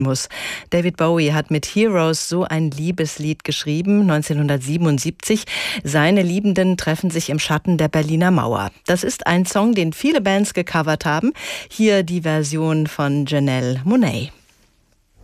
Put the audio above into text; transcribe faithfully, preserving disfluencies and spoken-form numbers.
muss. David Bowie hat mit Heroes so ein Liebeslied geschrieben, neunzehnhundertsiebenundsiebzig. Seine Liebenden treffen sich im Schatten der Berliner Mauer. Das ist ein Song, den viele Bands gecovert haben. Hier die Version von Janelle Monáe.